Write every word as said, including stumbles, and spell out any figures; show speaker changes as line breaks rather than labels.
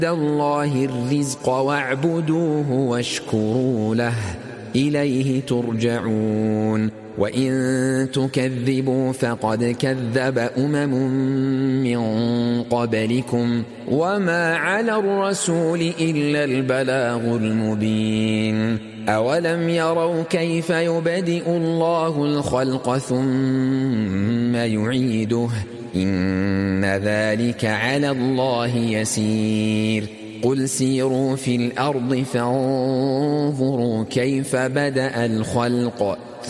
الله الرزق واعبدوه واشكروا له إليه ترجعون وإن تكذبوا فقد كذب أمم من قبلكم وما على الرسول إلا البلاغ المبين أولم يروا كيف يبدئ الله الخلق ثم يعيده إن ذلك على الله يسير قل سيروا في الأرض فانظروا كيف بدأ الخلق